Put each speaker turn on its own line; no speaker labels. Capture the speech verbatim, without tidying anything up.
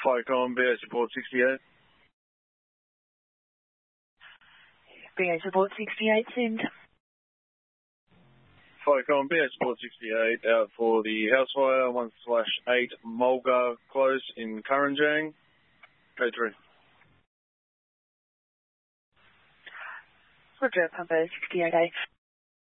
Firecon, B A support sixty-eight.
B A support sixty-eight, send.
Firecon, B A support sixty-eight, out for the house fire, one slash eight Mulga close in Kurrajong. Code three.
Roger, Pumper sixty-eight A.